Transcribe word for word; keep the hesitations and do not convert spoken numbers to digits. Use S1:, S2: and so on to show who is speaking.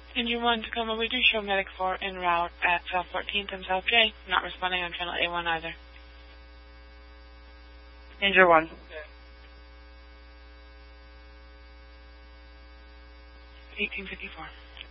S1: Engine one, Tacoma, we do show Medic four en route at South fourteenth and South J. Not responding on channel A one either.
S2: Engine one.
S1: eighteen fifty-four.